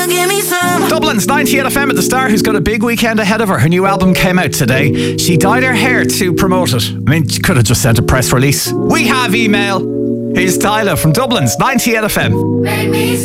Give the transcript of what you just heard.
give me some. Dublin's 98 FM at the Star, who's got a big weekend ahead of her. Her new album came out today. She dyed her hair to promote it. I mean, she could have just sent a press release. We have email. Here's Tyler from Dublin's 98 FM. Make me